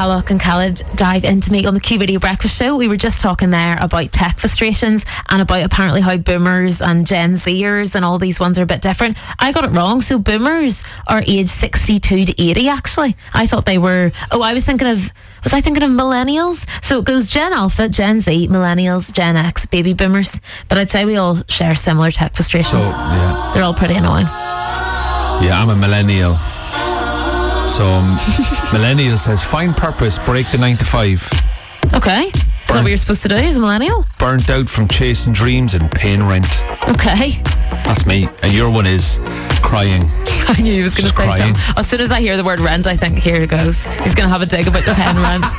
Alok and Khaled dive into me on the Q Radio Breakfast Show. We were just talking there about tech frustrations and about apparently how boomers and Gen Zers and all these ones are a bit different. I got it wrong. So boomers are age 62 to 80 actually. I thought they were... was I thinking of millennials? So it goes Gen Alpha, Gen Z, millennials, Gen X, baby boomers. But I'd say we all share similar tech frustrations. So, yeah. They're all pretty annoying. Yeah, I'm a millennial. So millennial says, find purpose, break the 9 to 5. Okay. Is that what you're supposed to do as a millennial? Burnt out from chasing dreams and paying rent. Okay. That's me. And your one is crying. I knew he was going to say crying. something. As soon as I hear the word rent, I think, here it goes. He's going to have a dig about the pen rent.